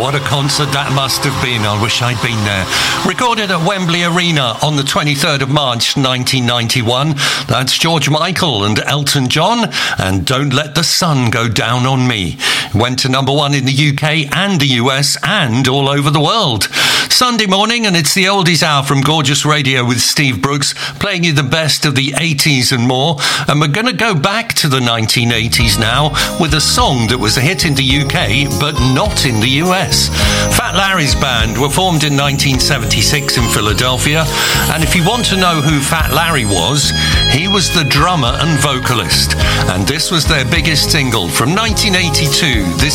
what a concert that must have been. I wish I'd been there. Recorded at Wembley Arena on the 23rd of March 1991. That's George Michael and Elton John, and Don't Let the Sun Go Down on Me. Went to number one in the UK and the US and all over the world. Sunday morning, and it's the Oldies Hour from Gorgeous Radio with Steve Brooks, playing you the best of the 80s and more. And we're going to go back to the 1980s now with a song that was a hit in the UK but not in the US. Fat Larry's band were formed in 1976 in Philadelphia, and if you want to know who Fat Larry was, he was the drummer and vocalist. And this was their biggest single from 1982. This